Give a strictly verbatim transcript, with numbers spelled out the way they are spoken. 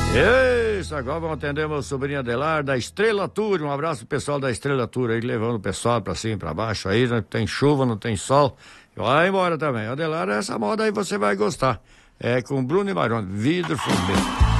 Isso, agora vamos atender meu sobrinho Adelar da Estrela Tour. Um abraço pro pessoal da Estrela Tour aí, levando o pessoal pra cima e pra baixo aí. Não tem chuva, não tem sol. Vai embora também. Adelar, essa moda aí você vai gostar. É com Bruno e Marrone, vidro fumê.